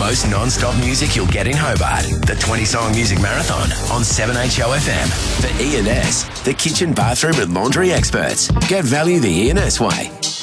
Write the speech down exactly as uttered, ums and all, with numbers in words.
most non-stop music you'll get in Hobart. The twenty-song music marathon on seven H O F M. For E and S, the kitchen, bathroom and laundry experts. Get value the E and S way.